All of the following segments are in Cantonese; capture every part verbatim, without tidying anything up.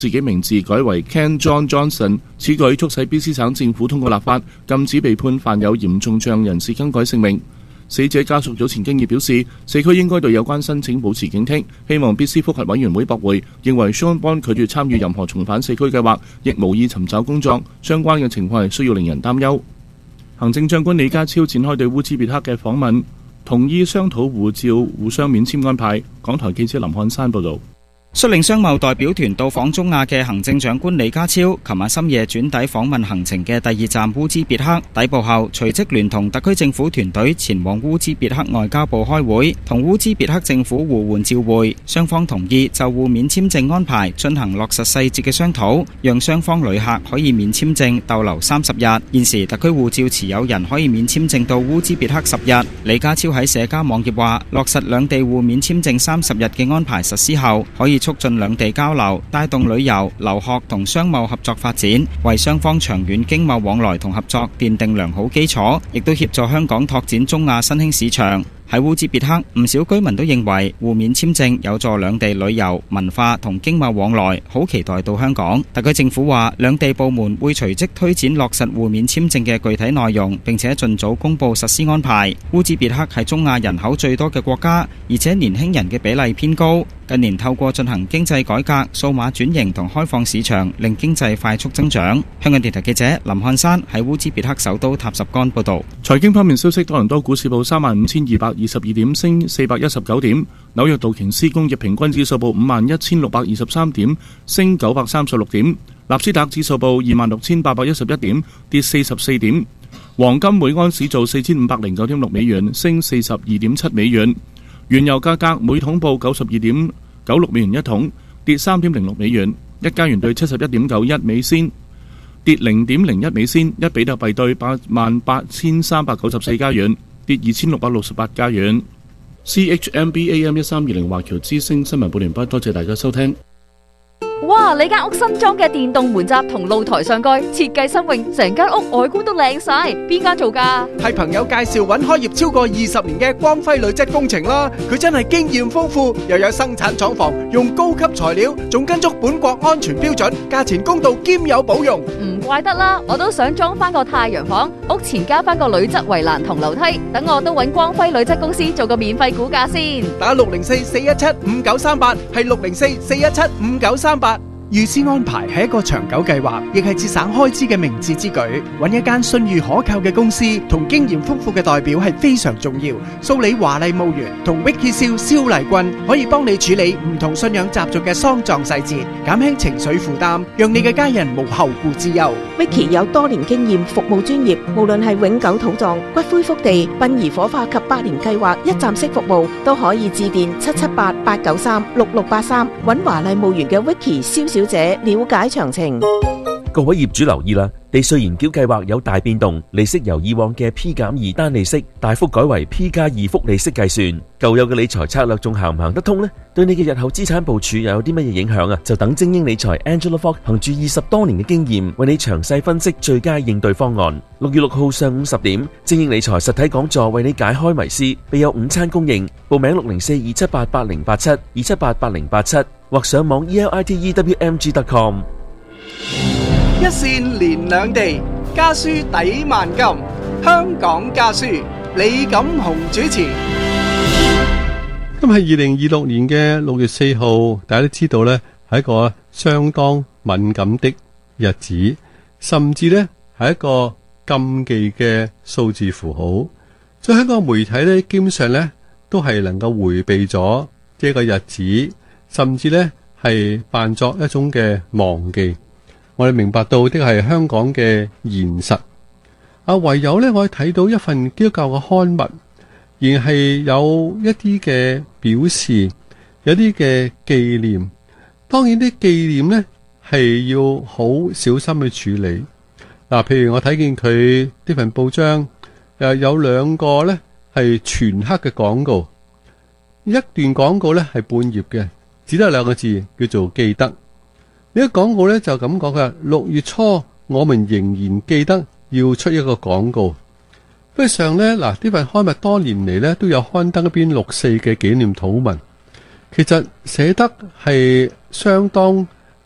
自己名字改為 Ken John Johnson， 此舉促使 B C 省政府通過立法，禁止被判犯有嚴重罪人士更改姓名。死者家屬早前經已表示，社區應該對有關申請保持警惕，希望 B C 覆核委員會駁回，認為 Sean Bond 拒絕參與任何重返社區計劃，亦無意尋找工作，相關嘅情況係需要令人擔憂。行政長官李家超展開對烏茲別克嘅訪問，同意商討護照互相免簽安排。港台記者林漢山報導。 率領商貿代表團到訪中亞嘅行政長官李家超，琴晚深夜轉抵訪問行程嘅第二站烏茲別克，抵埗後隨即聯同特區政府團隊前往烏茲別克外交部開會，同烏茲別克政府互換照會，雙方同意就互免簽證安排進行落實細節嘅商討，讓雙方旅客可以免簽證逗留三十日。現時特區護照持有人可以免簽證到烏茲別克十日。李家超喺社交網頁話，落實兩地互免簽證三十日嘅安排實施後，可以促進兩地交流，帶動旅遊、留學同商貿合作發展，為雙方長遠經貿往來同合作奠定良好基礎，亦都協助香港拓展中亞新興市場。喺烏茲別克，唔少居民都認為互免簽證有助兩地旅遊、文化同經貿往來，好期待到香港。特區政府話，兩地部門會隨即推展落實互免簽證嘅具體內容，並且盡早公布實施安排。烏茲別克係中亞人口最多嘅國家，而且年輕人嘅比例偏高。近年透過進行經濟改革、數碼轉型同開放市場，令經濟快速增長。香港電台記者林漢山喺烏茲別克首都塔什干報導。 財經方面消息，多倫多股市報三萬五千二百二十二點，升四百一十九點；紐約道瓊斯工業平均指數報五萬一千六百二十三點，升九百三十六點；納斯達克指數報二萬六千八百一十一點，跌四十四點；黃金每安士做四千五百零九點六美元，升四十二點七美元；原油價格每桶報九十二點九六美元一桶，跌三點零六美元；一加元兌七十一點九一美仙，跌零點零一美仙；一比特幣兌八萬八千三百九十四加元，跌二千六百六十八加元。C H M B A M 一三二零華僑之聲新聞報完畢，多謝大家收聽。 哇！你間屋新裝嘅電動門閘同露台上蓋設計新穎，成間屋外觀都靚晒。邊間做㗎？ 係朋友介紹揾開業超過二十年嘅光輝鋁質工程啦。佢真係經驗豐富，又有生產廠房，用高級材料，仲跟足本國安全標準，價錢公道兼有保用。 唔怪得啦，我都想裝翻個太陽房，屋前加翻個鋁質圍欄同樓梯，等我都揾光輝鋁質公司做個免費估價先。打六零四四一七五九三八，係六零四四一七五九三八。預先安排係一個長久計劃，亦係節省開支嘅明智之舉。揾一間信譽可靠嘅公司同經驗豐富嘅代表係非常重要。蘇里華麗墓園同 Vicky 蕭蕭麗君可以幫你處理唔同信仰習俗嘅喪葬細節，減輕情緒負擔，讓你嘅家人無後顧之憂。Vicky 有多年經驗，服務專業，無論係永久土葬、骨灰福地、殯儀火化及百年計劃一站式服務，都可以致電七七八八九三六六八三，揾華麗墓園嘅 Vicky 蕭小姐了解詳情。 各位業主留意啦，地稅延繳計劃有大變動，利息由以往嘅 P 減二單利息大幅改為 P 加二複利息計算。舊有嘅理財策略仲行唔行得通呢？對你嘅日後資產部署又有啲乜嘢影響啊？就等精英理財 Angela Fox 憑住二十多年嘅經驗，為你詳細分析最佳應對方案。六月六號上午十點，精英理財實體講座為你解開迷思，備有午餐供應。報名六零四二七八八零八七二七八八零八七，或上網 e l i t e w m g dot com。 一線連兩地，家書抵萬金。香港家書，李錦雄主持。 今係二零二六年嘅六月四號，大家都知道呢係一個相當敏感的日子，甚至呢係一個禁忌嘅數字符號。所以香港媒體呢，基本上呢都係能夠回避咗呢個日子，甚至呢係扮作一種嘅忘記。我哋明白到的係香港嘅現實。啊，唯有呢，我睇到一份基督教嘅刊物，而係有一啲嘅表示，有啲嘅紀念。當然啲紀念呢係要好小心去處理。嗱、啊，譬如我睇見佢呢份報章，誒有兩個呢係全黑嘅廣告，一段廣告呢係半頁嘅，只得兩個字，叫做記得。呢個廣告咧就咁講嘅，六月初我們仍然記得要出一個廣告。不過上咧嗱，呢份刊物多年嚟咧都有刊登一篇六四嘅紀念禱文，其實寫得係相當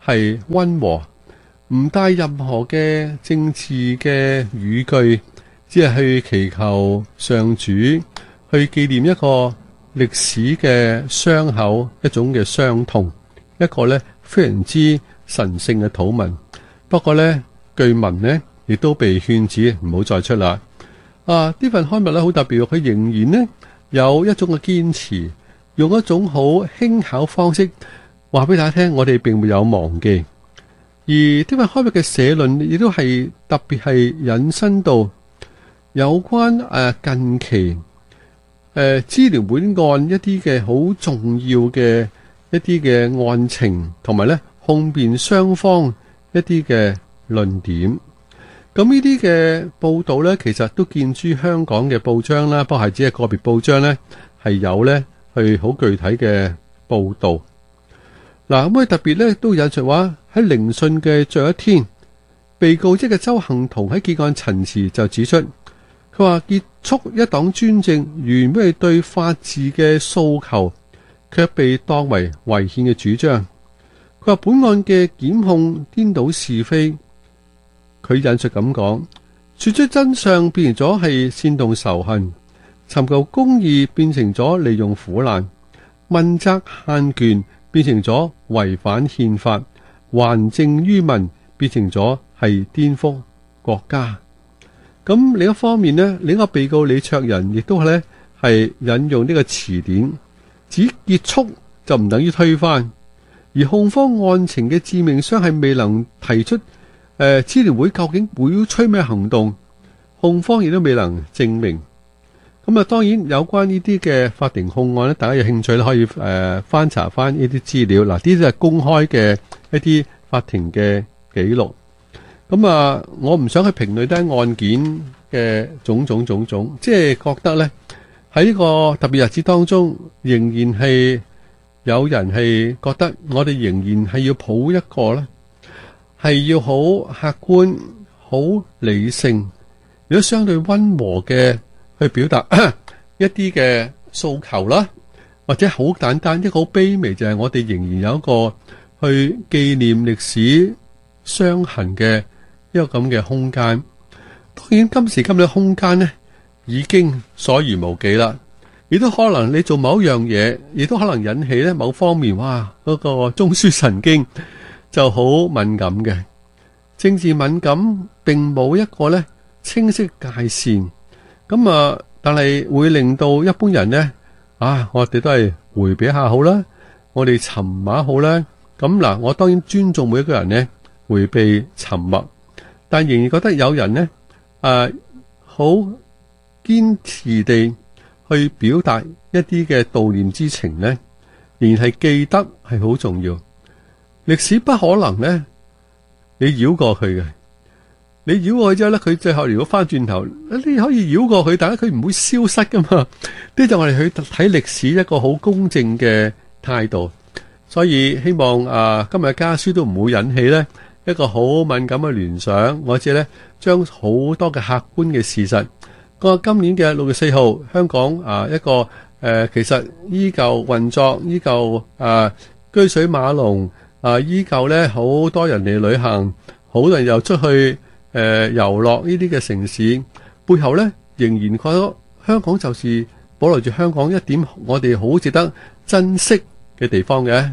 係溫和，唔帶任何嘅政治嘅語句，只係去祈求上主去紀念一個歷史嘅傷口，一種嘅傷痛，一個呢非常之神聖嘅禱文。不過呢，據聞呢亦都被勸止唔好再出啦。啊，呢份刊物呢好特別，佢仍然呢有一種嘅堅持，用一種好輕巧方式話俾大家聽，我哋並沒有忘記。而呢份刊物嘅社論亦都係特別係引申到有關誒、呃、近期誒支聯會案一啲嘅好重要嘅一啲嘅案情，同埋咧控辯雙方一啲嘅論點。咁呢啲嘅報道咧，其實都見諸香港嘅報章啦，不過係只係個別報章咧係有咧去好具體嘅報道。嗱，咁佢特別咧都引述話喺聆訊嘅最後一天，被告即係鄒幸彤喺結案陳詞就指出，佢話結束一黨專政原本係對法治嘅訴求，卻被當為違憲嘅主張。佢話本案嘅檢控顛倒是非，佢引述咁講，說出真相變成咗係煽動仇恨，尋求公義變成咗利用苦難，問責限權變成咗違反憲法，還政於民變成咗係顛覆國家。咁另一方面呢，另一個被告李卓人亦都咧係引用呢個詞典，指結束就唔等於推翻，而控方案情嘅致命傷係未能提出誒支聯會究竟會吹咩行動，控方亦都未能證明。咁啊，當然有關呢啲嘅法庭控案咧，大家有興趣咧可以誒、呃、翻查翻呢啲資料。嗱，呢啲係公開嘅一啲法庭嘅記錄。咁啊，我唔想去評論單案件嘅種種種種，即係覺得咧喺呢個特別日子當中，仍然係有人係覺得我哋仍然係要抱一個咧係要好客觀、好理性，如果相對溫和嘅去表達一啲嘅訴求啦，或者好簡單一個好卑微，就係我哋仍然有一個去紀念歷史傷痕嘅一個咁嘅空間。當然今時今日空間呢已經所餘無幾啦，亦都可能你做某一樣嘢，亦都可能引起呢某方面哇嗰個中樞神經就好敏感嘅。政治敏感並冇一個呢清晰界線。咁啊，但係會令到一般人呢，啊，我哋都係回避一下好啦，我哋沉默好啦。咁嗱，我當然尊重每一個人呢，回避沉默，但仍然覺得有人呢，誒，好堅持地去表達一啲嘅悼念之情呢，仍然係記得係好重要。歷史不可能呢，你繞過去嘅。你繞過去之後咧，佢最後如果翻轉頭，你可以繞過去，但係佢唔會消失噶嘛。呢就我哋去睇歷史一個好公正嘅態度。所以希望啊，今日嘅家書都唔會引起呢一個好敏感嘅聯想。我只係咧將好多嘅客觀嘅事實。個今年嘅六月四號，香港啊一個誒、呃，其實依舊運作，依舊啊居水馬龍啊，依舊咧好多人嚟旅行，好多人又出去。誒、呃，遊樂呢啲嘅城市背後呢，仍然覺得香港就是保留住香港一點我哋好值得珍惜嘅地方嘅。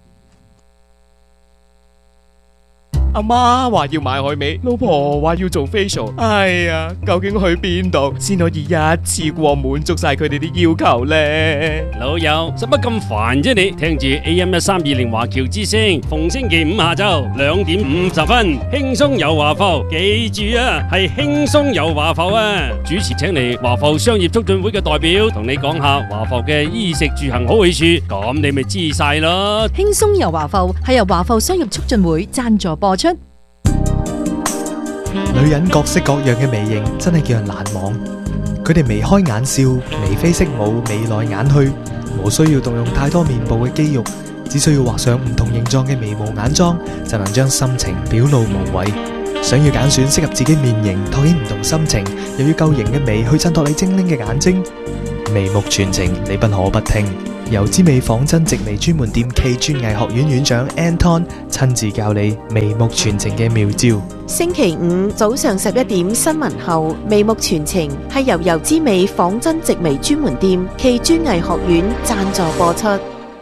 阿媽話要買海味，老婆話要做 facial， 哎呀，究竟去邊度先可以一次過滿足晒佢哋啲要求呢？ 老友，使乜咁煩啫你？聽住 A M 一三二零華僑之聲，逢星期五下晝兩點五十分，輕鬆遊華埠，記住啊，係輕鬆遊華埠啊！主持請嚟華埠商業促進會嘅代表，同你講下華埠嘅衣食住行好去處，咁你咪知晒咯。 輕鬆遊華埠係由華埠商業促進會贊助播出。 女人各式各樣嘅眉形真係叫人難忘，佢哋眉開眼笑、眉飛色舞、眉來眼去，無需要動用太多面部嘅肌肉，只需要畫上唔同形狀嘅眉毛眼妝，就能將心情表露無遺。想要揀選適合自己面型，托起唔同心情，又要夠型嘅眉去襯托你精靈嘅眼睛，眉目傳情，你不可不聽。 由之美仿真植微專門店暨專藝學院院長 Anton 親自教你眉目傳情嘅妙招。 星期五早上十一點新聞後，眉目傳情係由由之美仿真植微專門店暨專藝學院贊助播出。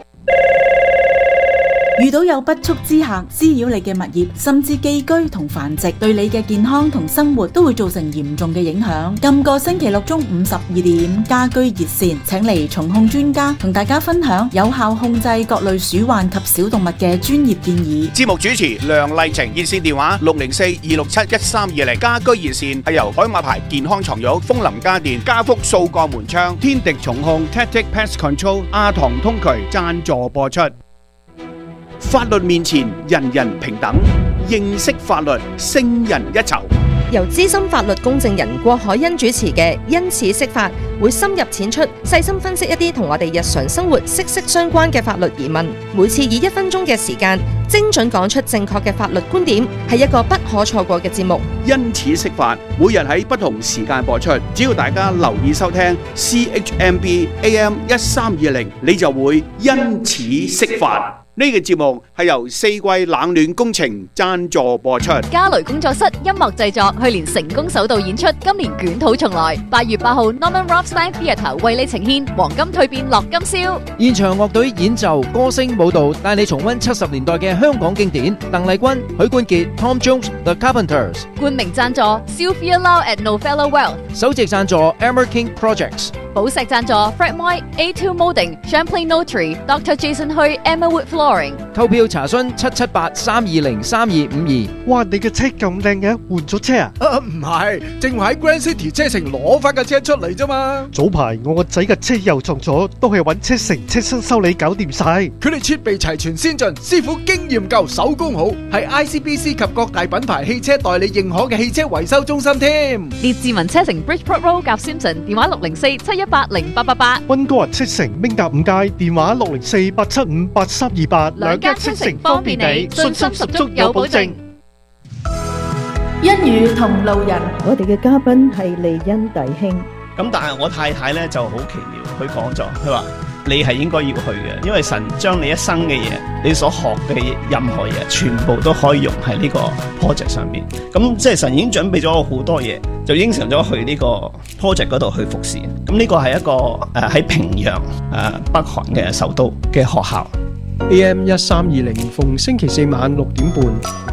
遇到有不速之客滋擾你嘅物業，甚至寄居同繁殖，對你嘅健康同生活都會造成嚴重嘅影響。今個星期六中午十二點，家居熱線請嚟蟲控專家同大家分享有效控制各類鼠患及小動物嘅專業建議。 節目主持梁麗晴，熱線電話六零四二六七一三二零。家居熱線係由海馬牌健康床褥、風林家電、家福掃過門窗、天敵蟲控、Tactic Pest Control、阿唐通渠贊助播出。法律面前人人平等，認識法律勝人一籌。 由資深法律公證人郭海欣主持嘅《因此釋法》，會深入淺出，細心分析一啲同我哋日常生活息息相關嘅法律疑問。每次以一分鐘嘅時間，精準講出正確嘅法律觀點，係一個不可錯過嘅節目。 因此釋法，每日喺不同時間播出，只要大家留意收聽 C H M B A M 一三二零，你就會因此釋法。呢個節目係由四季冷暖工程贊助播出。 嘉雷工作室音樂製作去年成功首度演出，今年捲土重來。八月八號 Norman Rothstein Theatre 為你呈現黃金蛻變樂金宵。 現場樂隊演奏、歌聲、舞蹈，帶你重溫七十年代嘅香港經典。鄧麗君、許冠傑、Tom Jones、The Carpenters。 冠名贊助 Sylvia Lau at Novello Wealth。 首席贊助 Emmer King Projects。 寶石贊助 Fred Moy、A two Molding、Champlain Notary、Doctor Jason Hui、Emma Wood Flooring。 購票查詢七七八三二零三二五二。 哇！你嘅車咁靚嘅，換咗車啊？ 啊，唔係，正話喺 Grand City 車城攞翻架車出嚟啫嘛。 早排我個仔嘅車又撞咗，都係揾車城車身修理搞掂晒。 佢哋設備齊全先進，師傅經驗夠，手工好，係 I C B C 及各大品牌汽車代理認可嘅汽車維修中心添。 列治文車城 Bridgeport Road 夾 Simpson， 電話六零四七一八零八八八。 溫哥華車城明達五街，電話六零四八七五八三二八。 兩家車城方便你，信心十足有保證。 一語同路人， 我哋嘅嘉賓係利恩弟兄。 咁但係我太太咧就好奇妙，佢講咗，佢話你係應該要去嘅，因為神將你一生嘅嘢，你所學嘅任何嘢，全部都可以用喺呢個 project 上面。咁即係神已經準備咗好多嘢，就應承咗去呢個 project 嗰度去服侍。咁呢個係一個誒喺平壤誒、呃、北韓嘅首都嘅學校。 A M 一三二零，逢星期四晚六點半。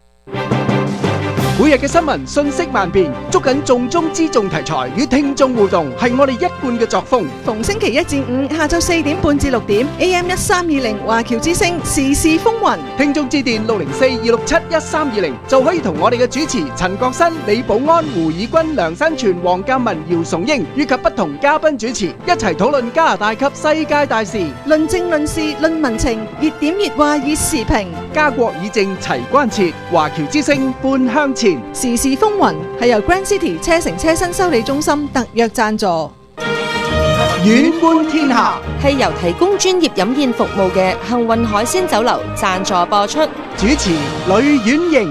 每日嘅新聞信息萬變，捉緊重中之重題材與聽眾互動，係我哋一貫嘅作風。 逢星期一至五下晝四點半至六點 A M 一三二零華僑之聲時事風雲， 聽眾致電六零四二六七一三二零就可以同我哋嘅主持陳國新、李寶安、胡以軍、梁新全、黃鑑文、姚崇英以及不同嘉賓主持一齊討論加拿大及世界大事， 論政論事論民情，熱點熱話熱時評， 家國以正齊關切，華僑之聲半向前。 時事風雲係由 Grand City 車城車身修理中心特約贊助。 遠觀天下係由提供專業飲宴服務嘅幸運海鮮酒樓贊助播出。 主持呂婉瑩。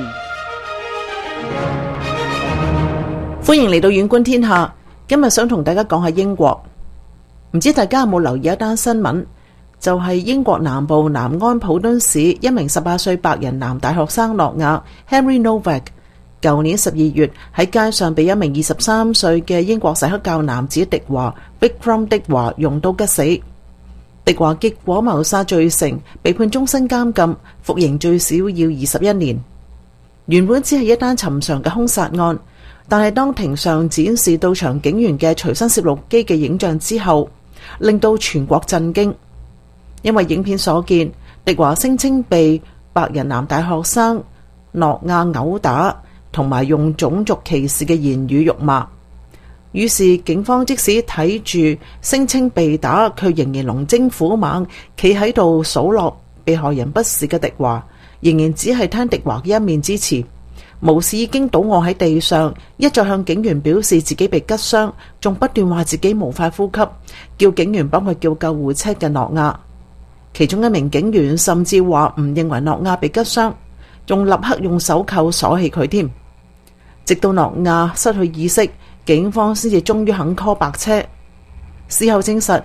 歡迎嚟到遠觀天下。今日想同大家講下英國，唔知大家有冇留意一單新聞，就係英國南部南安普敦市一名十八歲白人男大學生諾亞 Henry Novak，舊年十二月喺街上被一名二十三歲嘅英國洗黑教男子迪華 Vikram 迪華用刀吉死。迪華結果謀殺罪成，被判終身監禁，服刑最少要二十一年。原本只係一單尋常嘅兇殺案，但係當庭上展示到場警員嘅隨身攝錄機嘅影像之後，令到全國震驚。因為影片所見，迪華聲稱被白人男大學生諾亞毆打，同埋用種族歧視嘅言語辱罵。於是警方即使睇住聲稱被打，卻仍然龍精虎猛，企喺度數落被害人不是嘅迪華，仍然只係聽迪華嘅一面之詞，無視已經倒臥喺地上，一再向警員表示自己被拮傷，仲不斷話自己無法呼吸，叫警員幫佢叫救護車嘅諾亞。其中一名警員甚至話唔認為諾亞被拮傷，仲立刻用手扣鎖起佢添。直到諾亞失去意識，警方先至終於肯 call 白車。事後證實，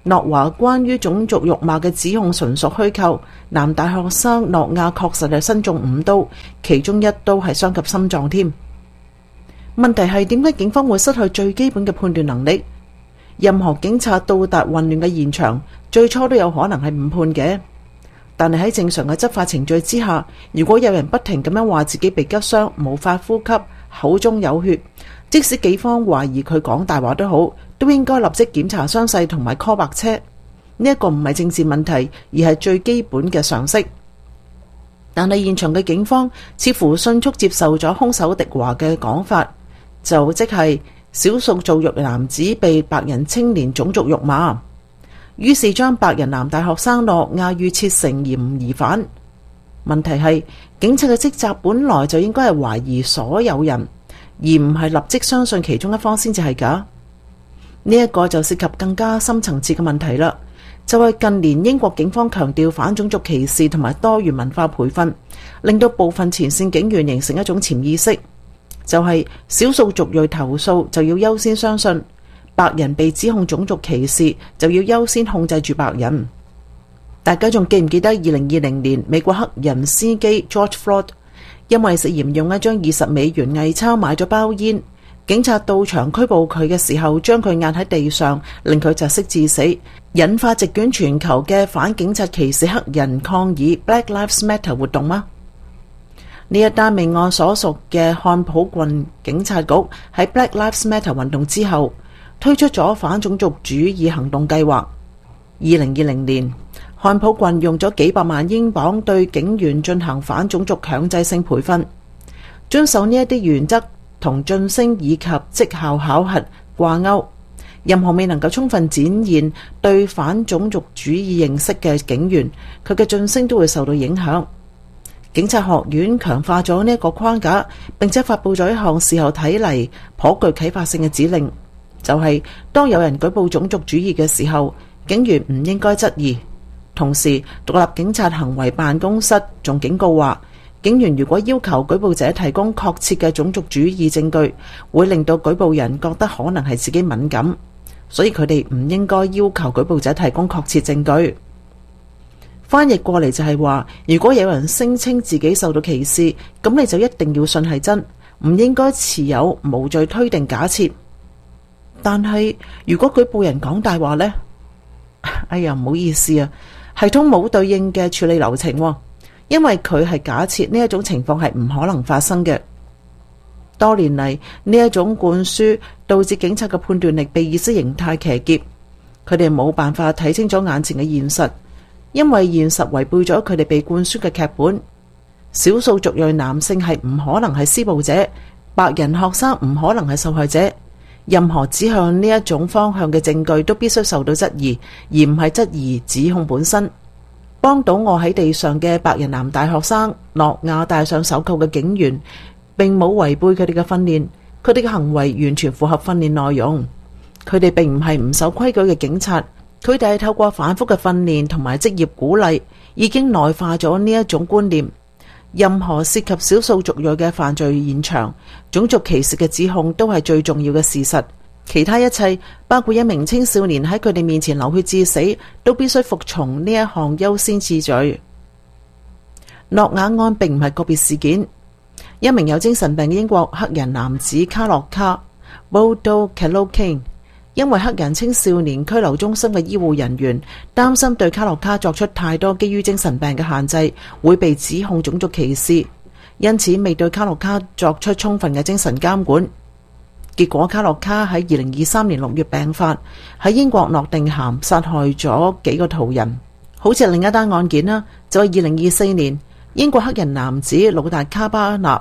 諾華關於種族辱罵嘅指控純屬虛構，男大學生諾亞確實係身中五刀，其中一刀係傷及心臟添。問題係點解警方會失去最基本嘅判斷能力？任何警察到達混亂嘅現場，最初都有可能係誤判嘅。但係喺正常嘅執法程序之下，如果有人不停咁樣話自己被拮傷、無法呼吸、口中有血，即使警方懷疑佢講大話都好，都應該立即檢查傷勢同埋 call 白車。呢一個唔係政治問題，而係最基本嘅常識。但係現場嘅警方似乎迅速接受咗兇手迪華嘅講法，就即係少數族裔男子被白人青年種族辱罵，於是將白人男大學生諾亞預設成嫌疑犯。問題係警察嘅職責本來就應該係懷疑所有人，而唔係立即相信其中一方先至係㗎。呢一個就涉及更加深層次嘅問題啦，就係近年英國警方強調反種族歧視同埋多元文化培訓，令到部分前線警員形成一種潛意識，就係少數族裔投訴就要優先相信，白人被指控種族歧視就要優先控制住白人。大家仲記唔記得二零二零年美國黑人司機 George Floyd 因為涉嫌用一張二十美元偽鈔買咗包煙，警察到場拘捕佢嘅時候將佢壓喺地上，令佢窒息致死，引發席捲全球嘅反警察歧視黑人抗議 Black Lives Matter 活動嗎？呢一單命案所屬嘅漢普郡警察局喺 Black Lives Matter 運動之後推出咗反種族主義行動計劃。二零二零年，漢普郡用咗幾百萬英鎊對警員進行反種族強制性培訓，遵守呢一啲原則同晉升以及績效考核掛鈎。任何未能夠充分展現對反種族主義認識嘅警員，佢嘅晉升都會受到影響。警察學院強化咗呢一個框架，並且發佈咗一項事後睇嚟頗具啟發性嘅指令，就係、是、當有人舉報種族主義嘅時候，警員唔應該質疑。同時，獨立警察行為辦公室仲警告話，警員如果要求舉報者提供確切嘅種族主義證據，會令到舉報人覺得可能係自己敏感，所以佢哋唔應該要求舉報者提供確切證據。翻譯過嚟就係話，如果有人聲稱自己受到歧視，咁你就一定要信係真，唔應該持有無罪推定假設。但係如果舉報人講大話呢？哎呀，唔好意思啊，系統冇對應嘅處理流程，因為佢係假設呢一種情況係唔可能發生嘅。多年嚟，呢一種灌輸導致警察嘅判斷力被意識形態騎劫，佢哋冇辦法睇清楚眼前嘅現實，因為現實違背咗佢哋被灌輸嘅劇本。少數族裔男性係唔可能係施暴者，白人學生唔可能係受害者。任何指向呢一種方向嘅證據都必須受到質疑，而唔係質疑指控本身。幫倒臥喺地上嘅白人男大學生諾亞戴上手銬嘅警員並冇違背佢哋嘅訓練，佢哋嘅行為完全符合訓練內容。佢哋並唔係唔守規矩嘅警察，佢哋係透過反覆嘅訓練同埋職業鼓勵，已經內化咗呢一種觀念。任何涉及少數族裔嘅犯罪現場，種族歧視嘅指控都係最重要嘅事實，其他一切包括一名青少年喺佢哋面前流血致死，都必須服從呢一項優先次序。諾亞案並唔係個別事件，一名有精神病嘅英國黑人男子卡洛卡 Bodo Keloqing， 因為黑人青少年拘留中心嘅醫護人員擔心對卡洛卡作出太多基於精神病嘅限制，會被指控種族歧視，因此未對卡洛卡作出充分嘅精神監管。結果卡洛卡喺二零二三年六月病發，喺英國諾定咸殺害咗幾個途人。好似另一單案件啦，就係二零二四年英國黑人男子魯達卡巴納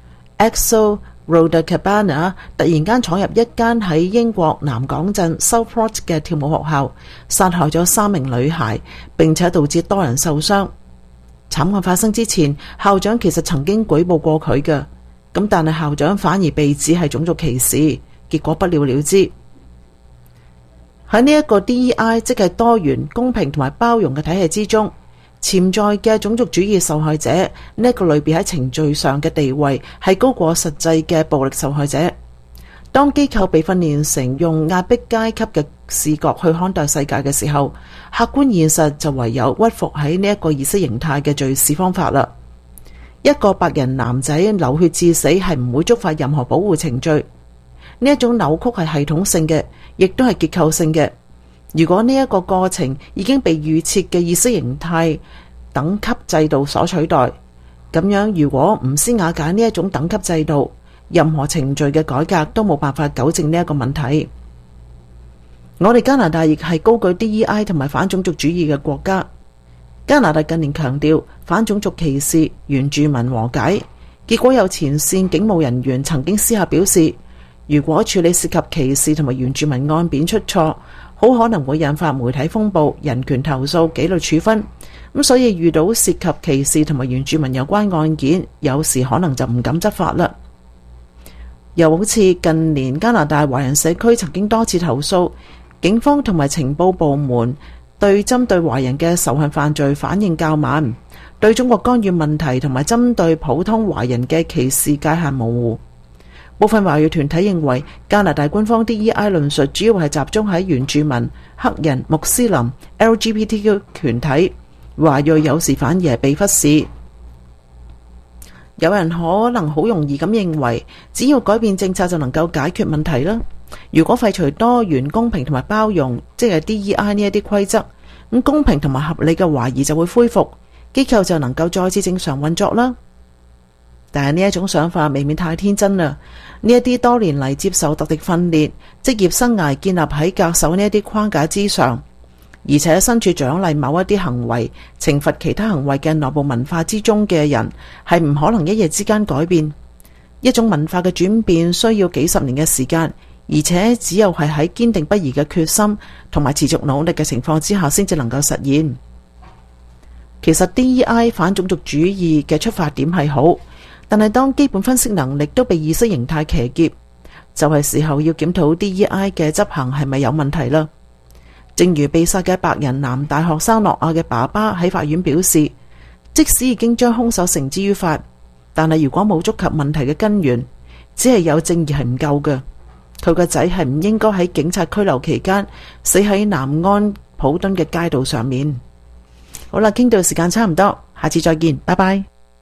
Exo Rodakabana 突然間闖入一間喺英國南港鎮 Southport 嘅跳舞學校，殺害咗三名女孩，並且導致多人受傷。慘案發生之前，校長其實曾經舉報過佢嘅，咁但係校長反而被指係種族歧視，結果不了了之。喺呢一個 D E I 即係多元、公平同埋包容嘅體系之中，潛在嘅種族主義受害者呢一個類別喺程序上嘅地位係高過實際嘅暴力受害者。當機構被訓練成用壓迫階級嘅視角去看待世界嘅時候，客觀現實就唯有屈服喺呢一個意識形態嘅敘事方法啦。一個白人男仔流血致死係唔會觸發任何保護程序，呢一種扭曲係系統性嘅，亦都係結構性嘅。如果呢一個過程已經被預設嘅意識形態等級制度所取代，咁樣如果唔先瓦解呢一種等級制度，任何程序嘅改革都冇辦法糾正呢一個問題。我哋加拿大亦係高舉 D E I 同埋反種族主義嘅國家。加拿大近年強調反種族歧視、原住民和解，結果有前線警務人員曾經私下表示，如果處理涉及歧視同埋原住民案件出錯，好可能會引發媒體風暴、人權投訴、紀律處分。咁所以遇到涉及歧視同埋原住民有關案件，有時可能就唔敢執法啦。又好似近年加拿大華人社區曾經多次投訴，警方同埋情報部門對針對華人嘅仇恨犯罪反應較慢，對中國干預問題同埋針對普通華人嘅歧視界限模糊。部分華裔團體認為加拿大官方 D E I 論述主要係集中喺原住民、黑人、穆斯林、L G B T Q 團體，華裔有時反而係被忽視。有人可能好容易咁認為，只要改變政策就能夠解決問題啦。如果廢除多元、公平同埋包容，即係 D E I 呢一啲規則，咁公平同埋合理嘅懷疑就會恢復，機構就能夠再次正常運作啦。但係呢一種想法未免太天真啦。呢一啲多年嚟接受特敵訓練、職業生涯建立喺恪守呢一啲框架之上，而且身處獎勵某一啲行為、懲罰其他行為嘅內部文化之中嘅人，係唔可能一夜之間改變。一種文化嘅轉變需要幾十年嘅時間，而且只有係喺堅定不移嘅決心同埋持續努力嘅情況之下，先至能夠實現。其實 D E I 反種族主義嘅出發點係好，但係當基本分析能力都被意識形態騎劫，就係時候要檢討 D E I 嘅執行係咪有問題啦。正如被殺嘅白人男大學生諾亞嘅爸爸喺法院表示，即使已經將兇手繩之於法，但係如果冇觸及問題嘅根源，只係有正義係唔夠嘅。佢個仔係唔應該喺警察拘留期間死喺南安普敦嘅街道上面。好啦，傾到時間差唔多，下次再見，拜拜。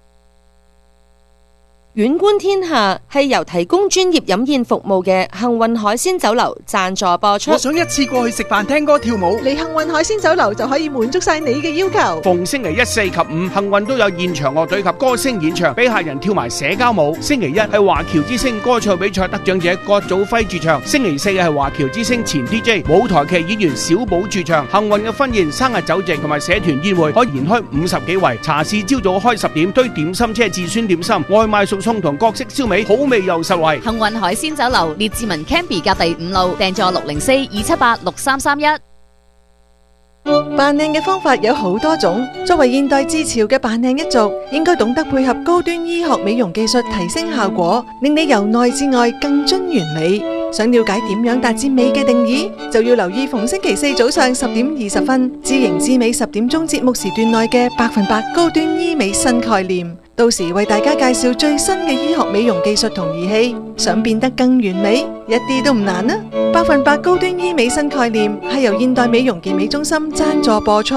遠觀天下係由提供專業飲宴服務嘅幸運海鮮酒樓贊助播出。 我想一次過去食飯、聽歌、跳舞， 嚟幸運海鮮酒樓就可以滿足晒你嘅要求。 逢星期一、四及五，幸運都有現場樂隊及歌星演唱，俾客人跳埋社交舞。星期一係華僑之星歌唱比賽得獎者郭祖輝駐唱，星期四係華僑之星前 D J 舞台劇演員小寶駐唱。幸運嘅婚宴、生日酒席同埋社團宴會可延開五十幾圍。茶市朝早開十點，堆點心車至酸點心，外賣熟餸同各式燒味，好味又實惠。 幸運海鮮酒樓列治文 Campy 隔第五路，訂座六零四二七八六三三一。 扮靚嘅方法有好多種，作為現代之潮嘅扮靚一族，應該懂得配合高端醫學美容技術提升效果，令你由內至外更臻完美。想了解點樣達至美嘅定義，就要留意逢星期四早上十點二十分，知型知美十點鐘節目時段內嘅百分百高端醫美新概念。到時為大家介紹最新嘅醫學美容技術同儀器，想變得更完美，一啲都唔難啊！百分百高端醫美新概念係由現代美容健美中心贊助播出。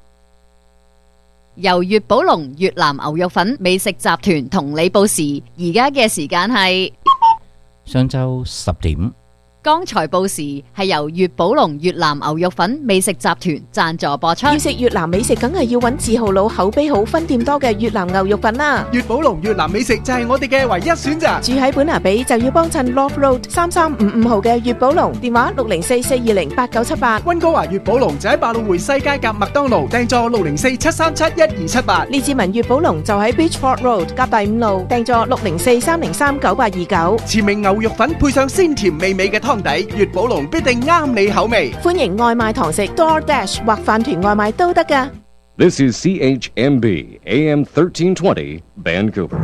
由粵寶龍越南牛肉粉美食集團同你報時，而家嘅時間係上晝十點。 剛才報時係由粵寶龍越南牛肉粉美食集團贊助播出。 要食越南美食，梗係要揾字號佬、口碑好、分店多嘅越南牛肉粉啦。 粵寶龍越南美食就係我哋嘅唯一選擇。 住喺本拿比就要幫襯 Love Road 三三五五號嘅粵寶龍，電話六零四四二零八九七八。 溫哥華粵寶龍就喺百老匯西街夾麥當勞，訂座六零四七三七一二七八。 列治文粵寶龍就喺 Beachford Road 夾第五路，訂座六零四三零三九八二九。 前名牛肉粉配上鮮甜美美嘅湯底，粵寶龍必定啱你口味。 歡迎外賣堂食 DoorDash 或飯團外賣都得㗎。 This is C H M B A M thirteen twenty Vancouver。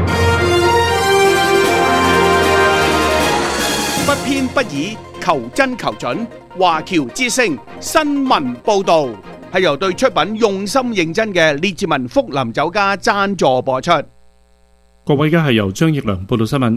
不偏不倚，求真求準。華僑之聲新聞報道係由對出品用心認真嘅列治文福林酒家贊助播出。 各位，而家係由張奕良報道新聞。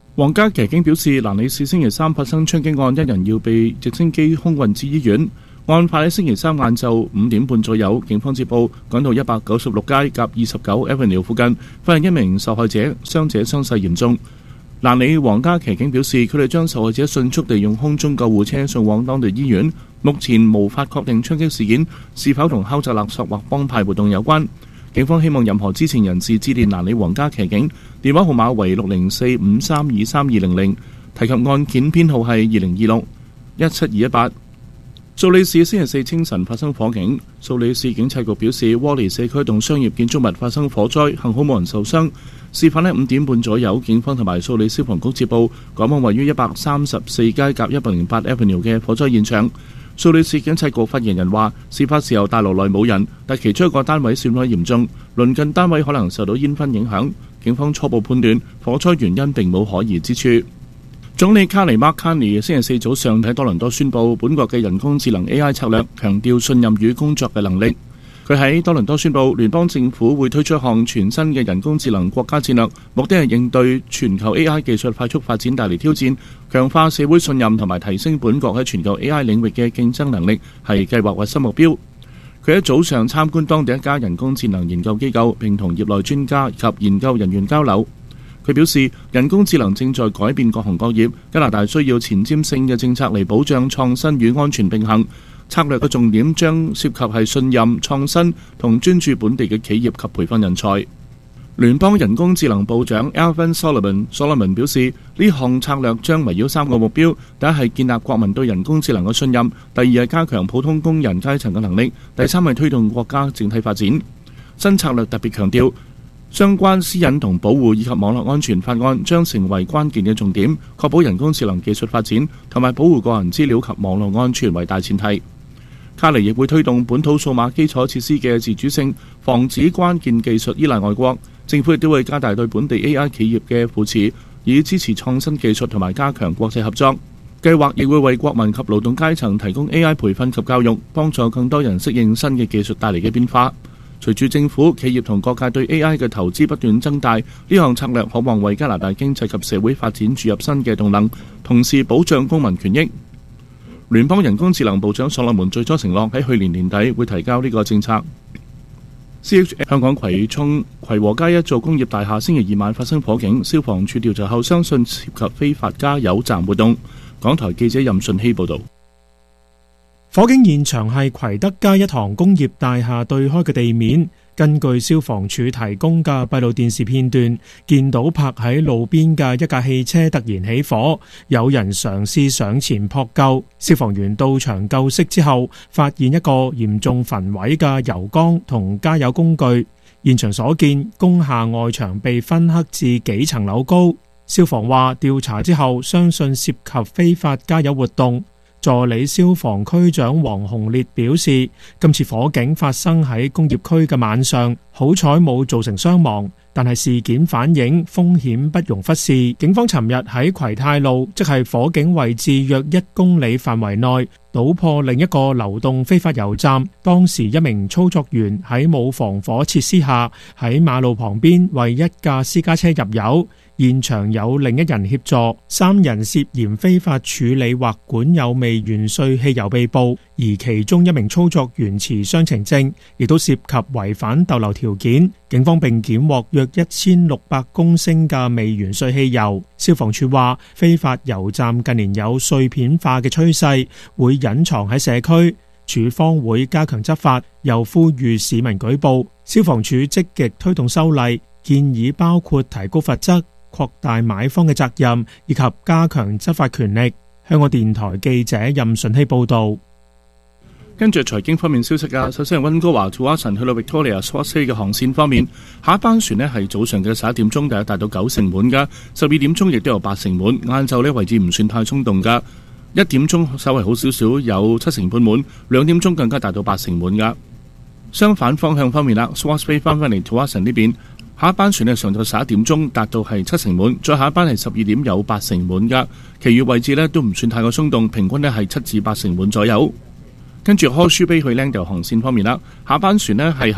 皇家騎警表示，蘭里市星期三發生槍擊案，一人要被直升機空運至醫院。案發喺星期三晏晝五點半左右，警方接報趕到一百九十六街夾二十九 Avenue 附近，發現一名受害者，傷者傷勢嚴重。蘭里皇家騎警表示，佢哋將受害者迅速地用空中救護車送往當地醫院。目前無法確定槍擊事件是否同敲詐勒索或幫派活動有關。警方希望任何知情人士致電蘭里皇家騎警，電話號碼為六零四五三二三二零零，提及案件編號係二零二六一七二一八。素里市星期四清晨發生火警，素里市警察局表示，窩利社區同商業建築物發生火災，幸好冇人受傷。事發喺五點半左右，警方同埋素里消防局接報，趕往位於一百三十四街夾一百零八 Avenue 嘅火災現場。素里市警察局發言人話，事發時候大樓內冇人，但其中一個單位損毀嚴重，鄰近單位可能受到煙燻影響。警方初步判斷火災原因並冇可疑之處。總理卡尼馬卡尼星期四早上喺多倫多宣布，本國嘅人工智能 A I 策略強調信任與工作嘅能力。佢喺多倫多宣布，聯邦政府會推出一項全新嘅人工智能國家戰略，目的係應對全球 A I 技術快速發展帶嚟挑戰，強化社會信任同埋提升本國喺全球 A I 領域嘅競爭能力，係計劃核心目標。佢喺早上參觀當地一家人工智能研究機構，並同業內專家及研究人員交流。佢表示，人工智能正在改變各行各業，加拿大需要前瞻性嘅政策嚟保障創新與安全並行。策略嘅重點將涉及係信任、創新同專注本地嘅企業及培訓人才。聯邦人工智能部長 Alvin Solomon Solomon 表示，呢項策略將圍繞三個目標：第一係建立國民對人工智能嘅信任；第二係加強普通工人階層嘅能力；第三係推動國家整體發展。新策略特別強調，相關私隱同保護以及網絡安全法案將成為關鍵嘅重點，確保人工智能技術發展同埋保護個人資料及網絡安全為大前提。卡尼亦會推動本土數碼基礎設施嘅自主性，防止關鍵技術依賴外國。政府亦都會加大對本地 A I 企業嘅扶持，以支持創新技術同埋加強國際合作。計劃亦會為國民及勞動階層提供 A I 培訓及教育，幫助更多人適應新嘅技術帶嚟嘅變化。隨住政府、企業同各界對 A I 嘅投資不斷增大，呢項策略可望為加拿大經濟及社會發展注入新嘅動能，同時保障公民權益。聯邦人工智能部長所羅門最初承諾喺去年年底會提交呢個政策。C H 香港葵涌葵和街一座工業大廈星期二晚發生火警，消防處調查後相信涉及非法加油站活動。港台記者任順希報導。 火警現場係葵德街一堂工業大廈對開嘅地面。根據消防處提供嘅閉路電視片段，見到泊喺路邊嘅一架汽車突然起火，有人嘗試上前撲救。消防員到場救熄之後，發現一個嚴重焚毀嘅油缸同加油工具。現場所見，工廈外牆被分黑至幾層樓高。消防話調查之後，相信涉及非法加油活動。助理消防區長黃洪烈表示，今次火警發生喺工業區嘅晚上，好彩冇造成傷亡，但係事件反映風險不容忽視。警方尋日喺葵泰路，即係火警位置約一公里範圍內，搗破另一個流動非法油站。當時一名操作員喺冇防火設施下，喺馬路旁邊為一架私家車入油。現場有另一人協助，三人涉嫌非法處理或管有未完稅汽油被捕，而其中一名操作員持雙程證，亦都涉及違反逗留條件。警方並檢獲約一千六百公升嘅未完稅汽油。消防處話，非法油站近年有碎片化嘅趨勢，會隱藏喺社區，處方會加強執法，又呼籲市民舉報。消防處積極推動修例，建議包括提高罰則、擴大買方嘅責任以及加強執法權力。香港電台記者任順希報導。 跟住財經方面消息啊，首先係溫哥華 to 阿神去到 Victoria Swartz Bay 嘅航線方面，下一班船呢係早上嘅十一點鐘，大約達到九成滿㗎，十二點鐘亦都有八成滿，晏晝呢位置唔算太衝動㗎，一點鐘稍微好少少，有七成半滿，兩點鐘更加達到八成滿㗎。相反方向方面啦 ，Swartz Bay 翻返嚟 to 阿神呢邊。下一班船呢上晝十一點鐘達到係七成滿，再下一班係十二點有八成滿噶，其餘位置呢都唔算太過鬆動，平均呢係七至八成滿左右。跟住 Horseshoe Bay 去 Langdale 航線方面啦，下班船呢係喺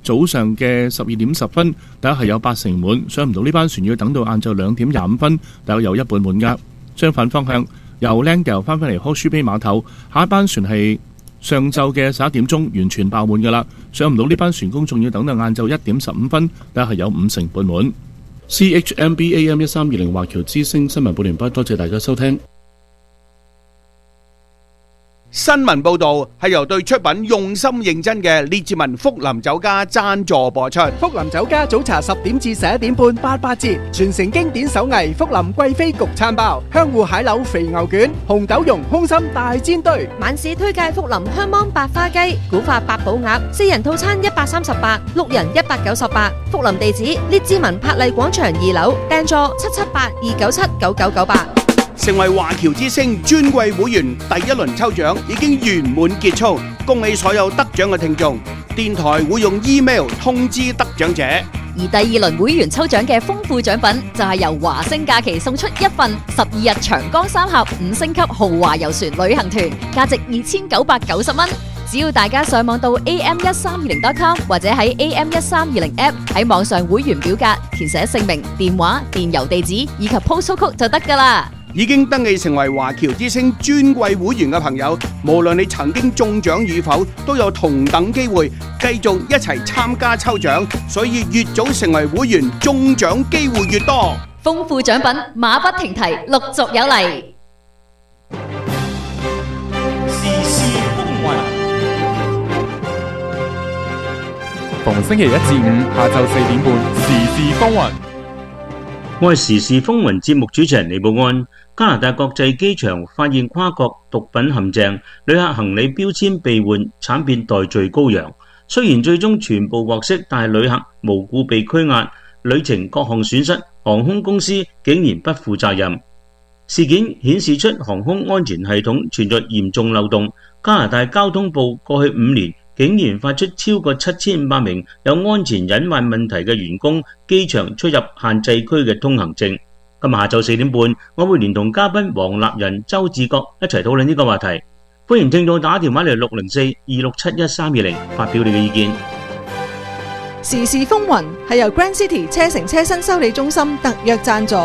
早上嘅十二點十分，大約係有八成滿，上唔到呢班船要等到晏晝兩點廿五分，大約有一半滿額。相反方向，由 Langdale 翻返嚟 Horseshoe Bay 碼頭，下一班船係上晝嘅十一點鐘完全爆滿㗎啦，上唔到呢班船公眾要等到晏晝一點十五分，大約係有五成半滿。C H M B A M 一三二零華僑之聲新聞報完畢，多謝大家收聽。 新聞報道係由對出品用心認真嘅列治文福林酒家贊助播出。 福林酒家早茶十點至十一點半八八折，傳承經典手藝福林貴妃焗餐包、香芋蟹柳肥牛卷、紅豆蓉空心大煎堆。 晚市推介福林香芒百花雞、古法八寶鴨，四人套餐一百三十八，六人一百九十八。福林地址列治文柏麗廣場二樓，訂座七七八二九七九九九八。 成為華僑之聲尊貴會員第一輪抽獎已經圓滿結束，恭喜所有得獎嘅聽眾。電台會用 email 通知得獎者。 而第二輪會員抽獎嘅豐富獎品就係由華星假期送出一份十二日長江三峽五星級豪華遊船旅行團，價值二千九百九十蚊。只要大家上網到 A M 一三二零 dot com 或者喺 A M 一三二零 app 喺網上會員表格填寫姓名、電話、電郵地址以及 postal code 就得㗎喇。 已經登記成為華僑之聲尊貴會員嘅朋友，無論你曾經中獎與否，都有同等機會繼續一齊參加抽獎，所以越早成為會員，中獎機會越多。 豐富獎品馬不停蹄，陸續有嚟。 時事風雲，逢星期一至五下晝四點半，時事風雲。 我係時事風雲節目主持人李寶安。加拿大國際機場發現跨國毒品陷阱，旅客行李標籤被換，慘變代罪羔羊。雖然最終全部獲釋，但係旅客無故被拘押，旅程各項損失，航空公司竟然不負責任。事件顯示出航空安全系統存在嚴重漏洞。加拿大交通部過去五年竟然發出超過七千五百名有安全隱患問題嘅員工機場出入限制區嘅通行證。今日下晝四點半，我會連同嘉賓黃立仁、周志國一齊討論呢個話題。歡迎聽眾打電話嚟六零四二六七一三二零發表你嘅意見。 時事風雲係由 Grand City 車城車身修理中心特約贊助。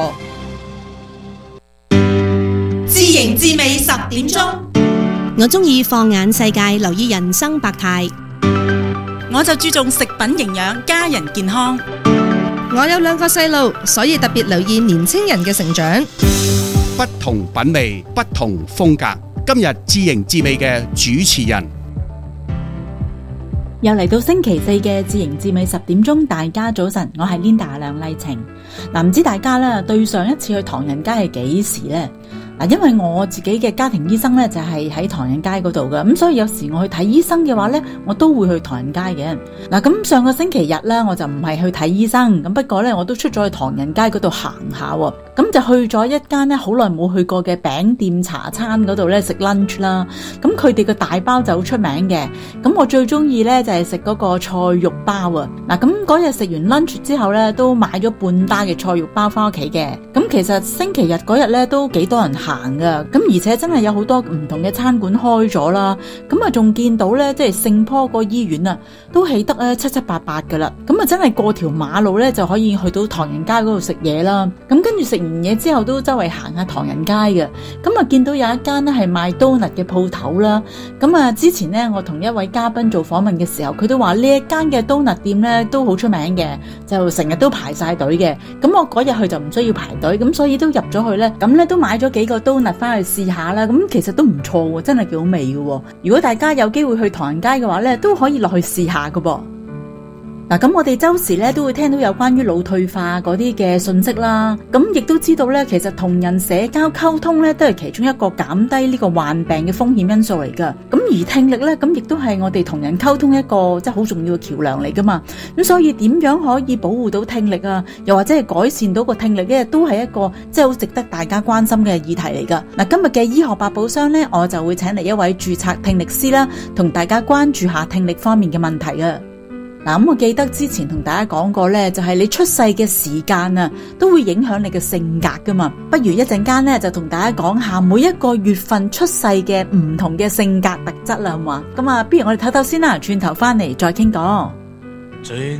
知型知味十點鐘， 我中意放眼世界，留意人生百態。 我就注重食品營養，家人健康。 我有兩個細路，所以特別留意年青人嘅成長。 不同品味，不同風格。今日知型知味嘅主持人， 又嚟到星期四嘅知型知味十點鐘，大家早晨，我係 Linda 梁麗晴。嗱，唔知大家咧對上一次去唐人街係幾時呢？嗱，因為我自己嘅家庭醫生咧就係喺唐人街嗰度噶，咁所以有時我去睇醫生嘅話咧，我都會去唐人街嘅。嗱，咁上個星期日咧，我就唔係去睇醫生，咁不過咧我都出咗去唐人街嗰度行下，咁就去咗一間咧好耐冇去過嘅餅店茶餐嗰度咧食 lunch 啦。咁佢哋嘅大包就好出名嘅，咁我最中意咧就係食嗰個菜肉包啊。嗱，咁嗰日食完 lunch 之後咧，都買咗半打嘅菜肉包翻屋企嘅。咁其實星期日嗰日咧都幾多人行噶，咁而且真係有好多唔同嘅餐館開咗啦，咁啊仲見到咧，即係聖坡個醫院啊，都起得咧七七八八噶啦，咁啊真係過條馬路咧就可以去到唐人街嗰度食嘢啦。咁跟住食完嘢之後，都周圍行下唐人街嘅，咁啊見到有一間咧係賣 donut 嘅鋪頭啦。咁啊之前咧我同一位嘉賓做訪問嘅時候，佢都話呢一間嘅 donut 店咧都好出名嘅，就成日都排晒隊嘅。咁我嗰日去就唔需要排隊，咁所以都入咗去咧，咁咧都買咗幾個 donut 翻去試下啦，咁其實都唔錯喎，真係幾好味嘅。如果大家有機會去唐人街嘅話咧，都可以落去試下嘅噃。嗱，咁我哋周時咧都會聽到有關於腦退化嗰啲嘅信息啦，咁亦都知道咧，其實同人社交溝通咧都係其中一個減低呢個患病嘅風險因素嚟噶。咁而聽力咧，咁亦都係我哋同人溝通一個即係好重要嘅橋樑嚟噶嘛。咁所以點樣可以保護到聽力啊？又或者係改善到個聽力咧，都係一個即係好值得大家關心嘅議題嚟噶。嗱，今日嘅醫學百寶箱咧，我就會請嚟一位註冊聽力師啦，同大家關注下聽力方面嘅問題啊。嗱，咁我記得之前同大家講過咧，就係你出世嘅時間啊，都會影響你嘅性格噶嘛。不如一陣間咧，就同大家講下每一個月份出世嘅唔同嘅性格特質啦，好嘛？咁啊，不如我哋唞唞先啦，轉頭翻嚟再傾講。 最